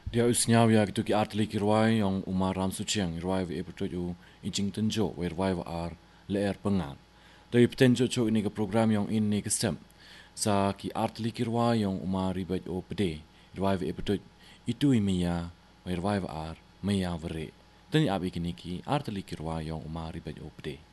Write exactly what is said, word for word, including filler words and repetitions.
Dia usnyaw ya gitu ki artli ki ruai yang umar ram su chiang ruai ve epto ju injing tenjo wer ruai va ar le er pengan. Dari potenjo cho ini ke program yang ini ke stem. Sa ki artli ki ruai yang umar ribet o pede ruai ve epto itu imia wer ruai va ar meya vere. Tani abi kini ki artli ki ruai yang umar ribet o pede.